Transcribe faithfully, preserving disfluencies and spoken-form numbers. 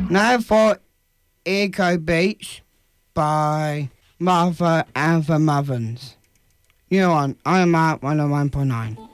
Now for Eco Beach by Mother and the Mothers. You know what? I am at one oh one point nine.